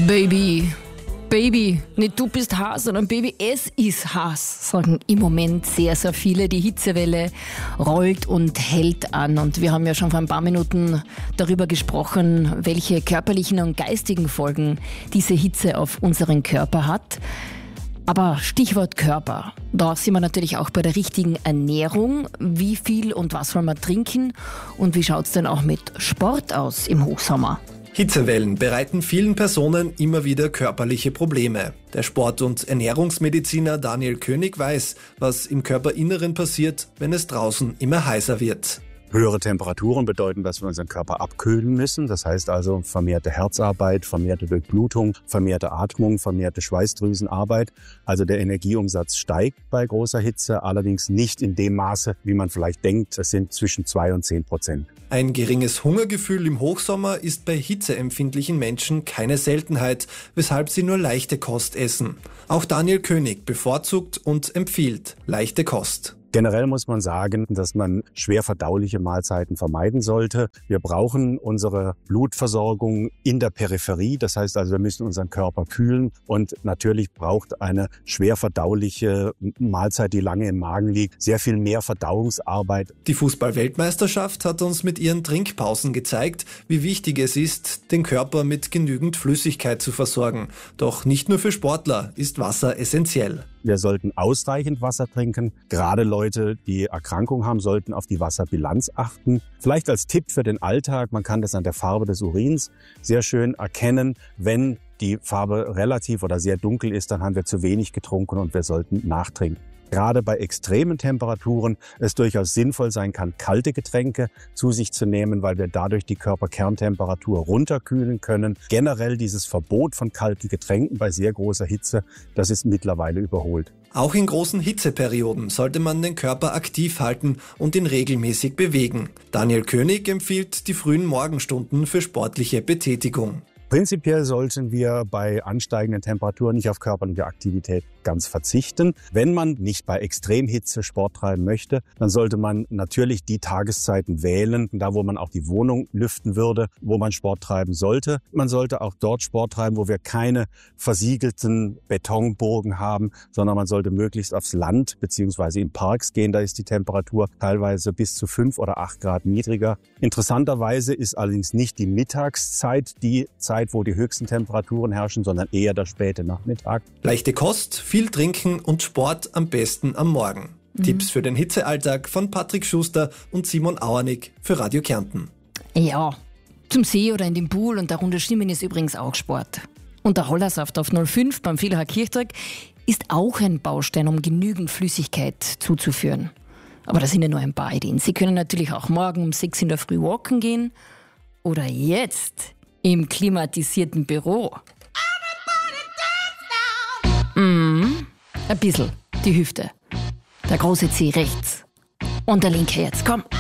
Baby, Baby, nicht du bist heiß, sondern Baby, es ist heiß, sagen im Moment sehr, sehr viele. Die Hitzewelle rollt und hält an. Und wir haben ja schon vor ein paar Minuten darüber gesprochen, welche körperlichen und geistigen Folgen diese Hitze auf unseren Körper hat. Aber Stichwort Körper, da sind wir natürlich auch bei der richtigen Ernährung. Wie viel und was soll man trinken? Und wie schaut's denn auch mit Sport aus im Hochsommer? Hitzewellen bereiten vielen Personen immer wieder körperliche Probleme. Der Sport- und Ernährungsmediziner Daniel König weiß, was im Körperinneren passiert, wenn es draußen immer heißer wird. Höhere Temperaturen bedeuten, dass wir unseren Körper abkühlen müssen. Das heißt also vermehrte Herzarbeit, vermehrte Durchblutung, vermehrte Atmung, vermehrte Schweißdrüsenarbeit. Also der Energieumsatz steigt bei großer Hitze, allerdings nicht in dem Maße, wie man vielleicht denkt. Es sind zwischen 2 und 10%. Ein geringes Hungergefühl im Hochsommer ist bei hitzeempfindlichen Menschen keine Seltenheit, weshalb sie nur leichte Kost essen. Auch Daniel König bevorzugt und empfiehlt leichte Kost. Generell muss man sagen, dass man schwer verdauliche Mahlzeiten vermeiden sollte. Wir brauchen unsere Blutversorgung in der Peripherie. Das heißt also, wir müssen unseren Körper kühlen. Und natürlich braucht eine schwer verdauliche Mahlzeit, die lange im Magen liegt, sehr viel mehr Verdauungsarbeit. Die Fußball-Weltmeisterschaft hat uns mit ihren Trinkpausen gezeigt, wie wichtig es ist, den Körper mit genügend Flüssigkeit zu versorgen. Doch nicht nur für Sportler ist Wasser essentiell. Wir sollten ausreichend Wasser trinken. Gerade Leute, die Erkrankungen haben, sollten auf die Wasserbilanz achten. Vielleicht als Tipp für den Alltag, man kann das an der Farbe des Urins sehr schön erkennen. Wenn die Farbe relativ oder sehr dunkel ist, dann haben wir zu wenig getrunken und wir sollten nachtrinken. Gerade bei extremen Temperaturen es durchaus sinnvoll sein kann, kalte Getränke zu sich zu nehmen, weil wir dadurch die Körperkerntemperatur runterkühlen können. Generell dieses Verbot von kalten Getränken bei sehr großer Hitze, das ist mittlerweile überholt. Auch in großen Hitzeperioden sollte man den Körper aktiv halten und ihn regelmäßig bewegen. Daniel König empfiehlt die frühen Morgenstunden für sportliche Betätigung. Prinzipiell sollten wir bei ansteigenden Temperaturen nicht auf körperliche Aktivität ganz verzichten. Wenn man nicht bei Extremhitze Sport treiben möchte, dann sollte man natürlich die Tageszeiten wählen, da wo man auch die Wohnung lüften würde, wo man Sport treiben sollte. Man sollte auch dort Sport treiben, wo wir keine versiegelten Betonburgen haben, sondern man sollte möglichst aufs Land bzw. in Parks gehen. Da ist die Temperatur teilweise bis zu 5 oder 8 Grad niedriger. Interessanterweise ist allerdings nicht die Mittagszeit die Zeit, wo die höchsten Temperaturen herrschen, sondern eher der späte Nachmittag. Leichte Kost, viel trinken und Sport am besten am Morgen. Tipps für den Hitzealltag von Patrick Schuster und Simon Auernig für Radio Kärnten. Ja, zum See oder in den Pool und darunter schwimmen ist übrigens auch Sport. Und der Hollersaft auf 05 beim Villacher Kirchtag ist auch ein Baustein, um genügend Flüssigkeit zuzuführen. Aber das sind ja nur ein paar Ideen. Sie können natürlich auch morgen um 6 in der Früh walken gehen oder jetzt im klimatisierten Büro. Ein bisschen die Hüfte. Der große Zeh rechts. Und der linke jetzt, komm.